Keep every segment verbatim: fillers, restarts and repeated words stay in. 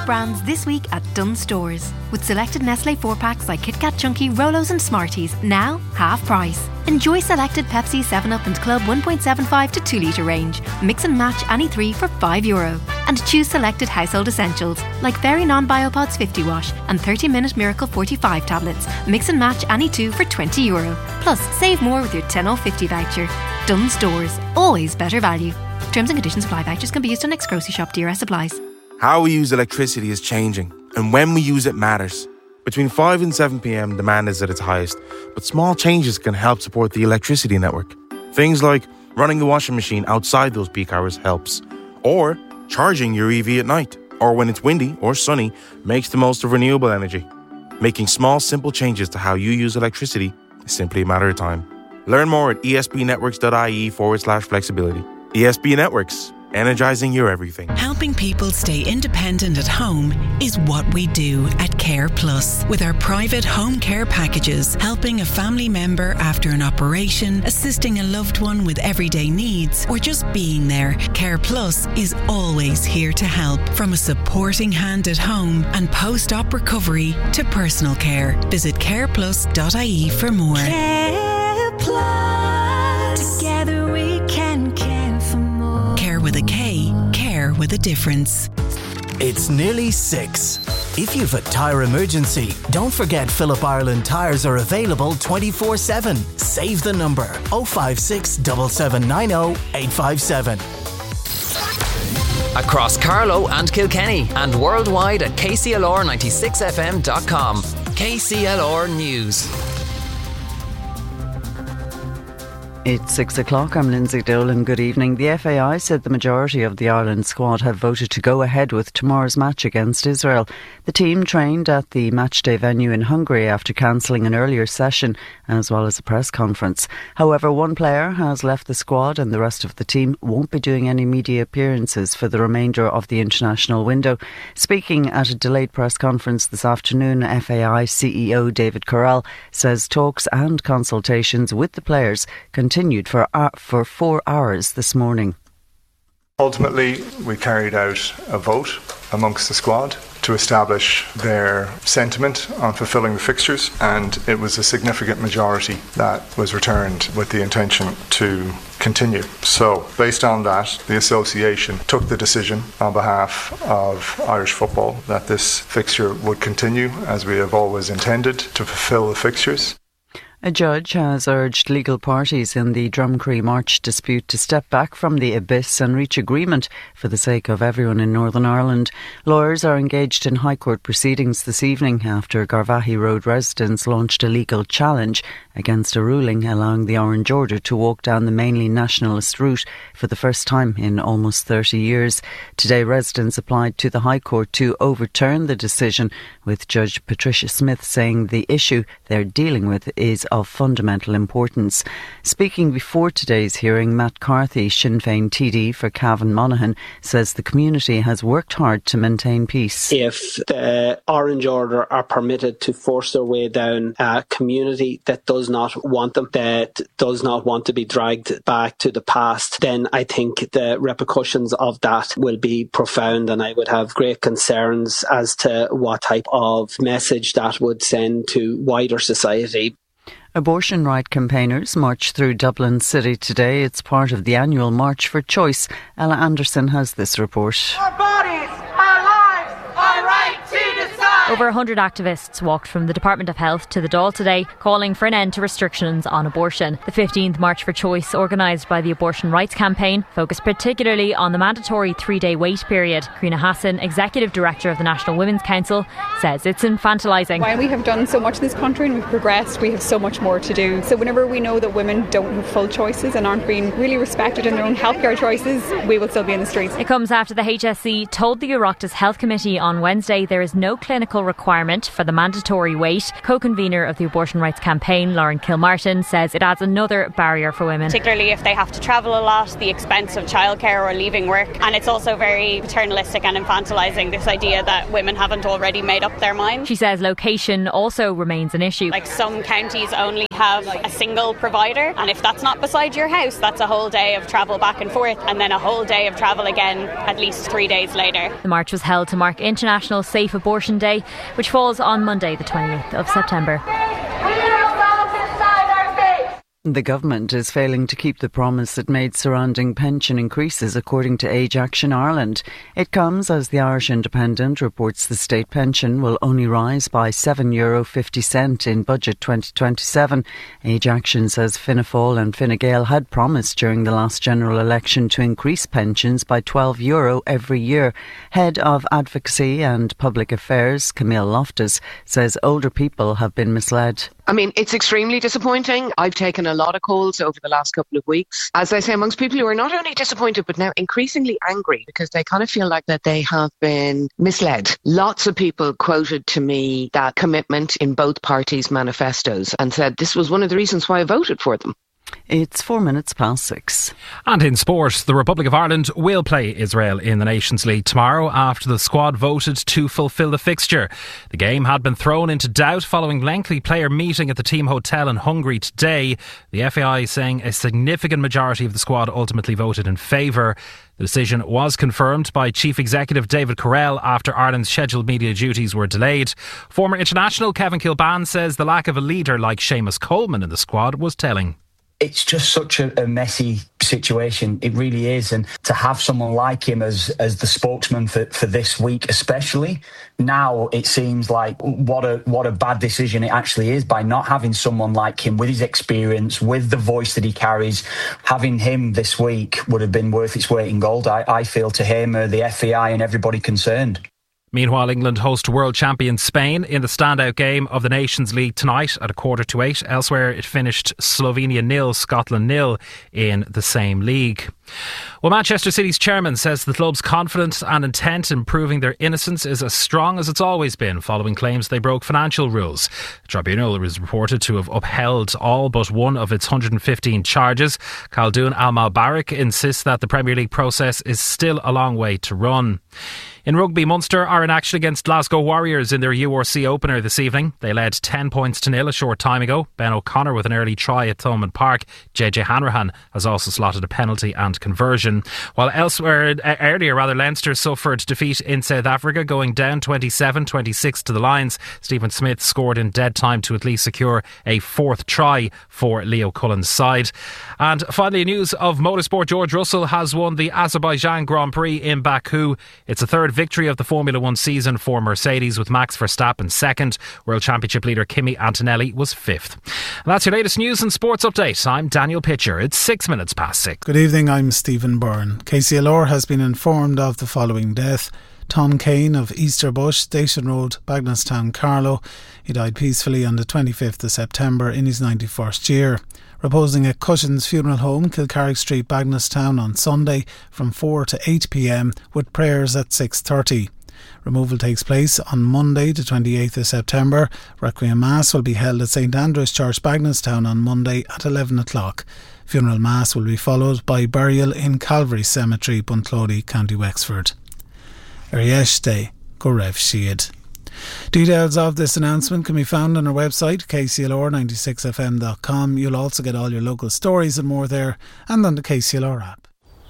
favourite brands this week at Dunnes Stores. With selected Nestle four packs like Kit Kat Chunky, Rolos and Smarties, now half price. Enjoy selected Pepsi, seven up and Club one point seven five to two litre range. Mix and match any three for five euro. And choose selected household essentials like Very Non-Biopods fifty wash and thirty minute Miracle forty-five tablets. Mix and match any two for twenty euro. Plus, save more with your ten off fifty voucher. Dunnes Stores, always better value. Terms and conditions apply. Vouchers can be used on next grocery shop. D R S supplies. How we use electricity is changing, and when we use it matters. Between five and seven p.m, demand is at its highest, but small changes can help support the electricity network. Things like running the washing machine outside those peak hours helps, or charging your E V at night, or when it's windy or sunny, makes the most of renewable energy. Making small, simple changes to how you use electricity is simply a matter of time. Learn more at espnetworks.ie forward slash flexibility. E S B Networks, energising your everything. Helping people stay independent at home is what we do at Care Plus. With our private home care packages, helping a family member after an operation, assisting a loved one with everyday needs, or just being there, Care Plus is always here to help. From a supporting hand at home and post-op recovery to personal care. Visit care plus dot I E for more. Care Plus. Together we can care for more. Care with a K, care with a difference. It's nearly six. If you've a tyre emergency, don't forget Phillip Ireland tyres are available twenty-four seven. Save the number oh five six, seven seven nine oh, eight five seven. Across Carlow and Kilkenny and worldwide at K C L R ninety-six F M dot com. K C L R News. It's six o'clock. I'm Lindsay Dolan. Good evening. The F A I said the majority of the Ireland squad have voted to go ahead with tomorrow's match against Israel. The team trained at the matchday venue in Hungary after cancelling an earlier session as well as a press conference. However, one player has left the squad and the rest of the team won't be doing any media appearances for the remainder of the international window. Speaking at a delayed press conference this afternoon, F A I C E O David Correll says talks and consultations with the players continue continued for uh, for four hours this morning. Ultimately, we carried out a vote amongst the squad to establish their sentiment on fulfilling the fixtures, and it was a significant majority that was returned with the intention to continue. So, based on that, the association took the decision on behalf of Irish football that this fixture would continue as we have always intended, to fulfil the fixtures. A judge has urged legal parties in the Drumcree March dispute to step back from the abyss and reach agreement for the sake of everyone in Northern Ireland. Lawyers are engaged in High Court proceedings this evening after Garvaghey Road residents launched a legal challenge against a ruling allowing the Orange Order to walk down the mainly nationalist route for the first time in almost thirty years. Today, residents applied to the High Court to overturn the decision, with Judge Patricia Smith saying the issue they're dealing with is of fundamental importance. Speaking before today's hearing, Matt Carthy, Sinn Féin T D for Cavan Monaghan, says the community has worked hard to maintain peace. If the Orange Order are permitted to force their way down a community that does not want them, that does not want to be dragged back to the past, then I think the repercussions of that will be profound, and I would have great concerns as to what type of message that would send to wider society. Abortion right campaigners march through Dublin City today. It's part of the annual March for Choice. Ella Anderson has this report. Our bodies, our lives, our right to decide. Over one hundred activists walked from the Department of Health to the Dáil today, calling for an end to restrictions on abortion. The fifteenth March for Choice, organised by the Abortion Rights Campaign, focused particularly on the mandatory three-day wait period. Karina Hassan, Executive Director of the National Women's Council, says it's infantilising. While we have done so much in this country and we've progressed, we have so much more to do. So whenever we know that women don't have full choices and aren't being really respected in their own healthcare choices, we will still be in the streets. It comes after the H S C told the Oireachtas Health Committee on Wednesday there is no clinical requirement for the mandatory wait. Co-convener of the Abortion Rights Campaign, Lauren Kilmartin, says it adds another barrier for women. Particularly if they have to travel a lot, the expense of childcare or leaving work. And it's also very paternalistic and infantilising, this idea that women haven't already made up their mind. She says location also remains an issue. Like some counties only have have a single provider, and if that's not beside your house, that's a whole day of travel back and forth, and then a whole day of travel again at least three days later. The march was held to mark International Safe Abortion Day, which falls on Monday the twenty-eighth of September. The government is failing to keep the promise it made surrounding pension increases, according to Age Action Ireland. It comes as the Irish Independent reports the state pension will only rise by seven euro fifty in budget twenty twenty-seven. Age Action says Fianna Fáil and Fine Gael had promised during the last general election to increase pensions by twelve euro every year. Head of Advocacy and Public Affairs, Camille Loftus, says older people have been misled. I mean, it's extremely disappointing. I've taken a lot of calls over the last couple of weeks, as I say, amongst people who are not only disappointed, but now increasingly angry because they kind of feel like that they have been misled. Lots of people quoted to me that commitment in both parties' manifestos and said this was one of the reasons why I voted for them. It's four minutes past six. And in sport, the Republic of Ireland will play Israel in the Nations League tomorrow after the squad voted to fulfil the fixture. The game had been thrown into doubt following lengthy player meeting at the team hotel in Hungary today. The F A I saying a significant majority of the squad ultimately voted in favour. The decision was confirmed by Chief Executive David Carrell after Ireland's scheduled media duties were delayed. Former international Kevin Kilbane says the lack of a leader like Seamus Coleman in the squad was telling. It's just such a, a messy situation. It really is. And to have someone like him as as the spokesman for, for this week especially, now it seems like what a what a bad decision it actually is by not having someone like him with his experience, with the voice that he carries. Having him this week would have been worth its weight in gold, I, I feel, to him, uh, the F A I and everybody concerned. Meanwhile, England host world champion Spain in the standout game of the Nations League tonight at a quarter to eight. Elsewhere, it finished Slovenia nil, Scotland nil in the same league. Well, Manchester City's chairman says the club's confidence and intent in proving their innocence is as strong as it's always been following claims they broke financial rules. The tribunal was reported to have upheld all but one of its one hundred fifteen charges. Khaldoon Al-Mubarak insists that the Premier League process is still a long way to run. In rugby, Munster are in action against Glasgow Warriors in their U R C opener this evening. They led ten points to nil a short time ago. Ben O'Connor with an early try at Thomond Park. J J Hanrahan has also slotted a penalty and conversion. While elsewhere, uh, earlier rather, Leinster suffered defeat in South Africa, going down twenty-seven twenty-six to the Lions. Stephen Smith scored in dead time to at least secure a fourth try for Leo Cullen's side. And finally, news of motorsport. George Russell has won the Azerbaijan Grand Prix in Baku. It's a third victory of the Formula One season for Mercedes, with Max Verstappen second. World Championship leader Kimi Antonelli was fifth. And that's your latest news and sports update. I'm Daniel Pitcher. It's six minutes past six. Good evening, I'm Stephen Byrne. K C L R has been informed of the following death. Tom Kane of Easterbush, Station Road, Bagnallstown, Carlow. He died peacefully on the twenty-fifth of September in his ninety-first year. Reposing at Cushions Funeral Home, Kilcarrick Street, Bagnallstown on Sunday from four to eight p m with prayers at six thirty. Removal takes place on Monday the twenty-eighth of September. Requiem Mass will be held at St Andrew's Church, Bagnallstown on Monday at eleven o'clock. Funeral Mass will be followed by burial in Calvary Cemetery, Bunclody, County Wexford. Arieste, go Rev Siad. Details of this announcement can be found on our website, k c l r ninety-six f m dot com. You'll also get all your local stories and more there, and on the K C L R app.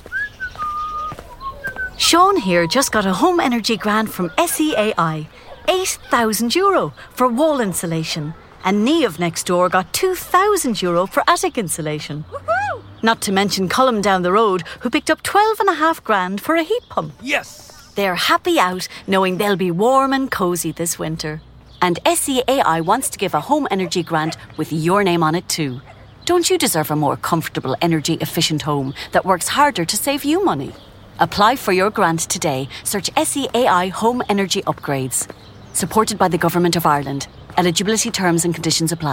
Sean here just got a home energy grant from S E A I. eight thousand euro for wall insulation. And Niamh next door got two thousand euro for attic insulation. Woohoo! Not to mention Cullum down the road, who picked up twelve and a half grand for a heat pump. Yes! They're happy out knowing they'll be warm and cosy this winter. And S E A I wants to give a home energy grant with your name on it too. Don't you deserve a more comfortable, energy efficient home that works harder to save you money? Apply for your grant today. Search S E A I Home Energy Upgrades. Supported by the Government of Ireland. Eligibility terms and conditions apply.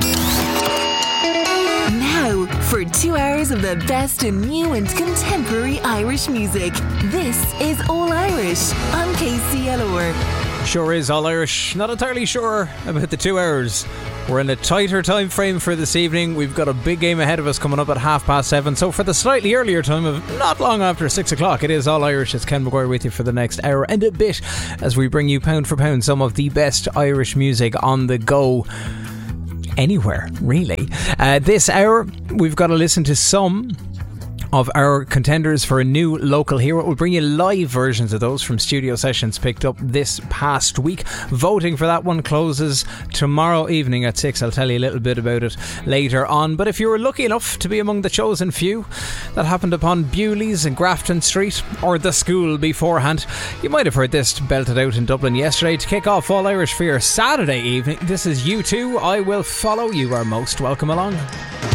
Now, for two hours of the best in new and contemporary Irish music. This is All Irish on K C L R. Sure is All Irish. Not entirely sure about the two hours. We're in a tighter time frame for this evening. We've got a big game ahead of us coming up at half past seven. So for the slightly earlier time of not long after six o'clock, it is All Irish. It's Ken McGuire with you for the next hour and a bit as we bring you pound for pound some of the best Irish music on the go. anywhere, really. Uh, this hour, we've got to listen to some of our contenders for a new local hero. We'll bring you live versions of those from studio sessions picked up this past week. Voting for that one closes tomorrow evening at six. I'll tell you a little bit about it later on. But if you were lucky enough to be among the chosen few that happened upon Bewley's and Grafton Street, or the school beforehand, you might have heard this belted out in Dublin yesterday. To kick off All Irish for your Saturday evening, this is U two, I Will Follow. You are most welcome along.